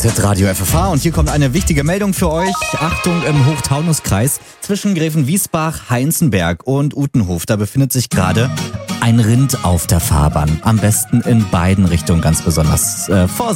Radio FFH und hier kommt eine wichtige Meldung für euch. Achtung, im Hochtaunuskreis zwischen Gräfenwiesbach, Heinzenberg und Utenhof, da befindet sich gerade ein Rind auf der Fahrbahn. Am besten in beiden Richtungen ganz besonders vorsichtig